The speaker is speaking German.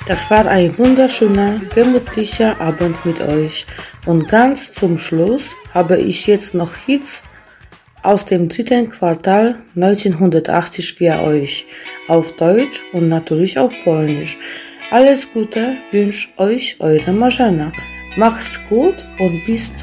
Das war ein wunderschöner, gemütlicher Abend mit euch. Und ganz zum Schluss habe ich jetzt noch Hits aus dem dritten Quartal 1980 für euch. Auf Deutsch und natürlich auf Polnisch. Alles Gute wünscht euch eure Marzena. Macht's gut und bis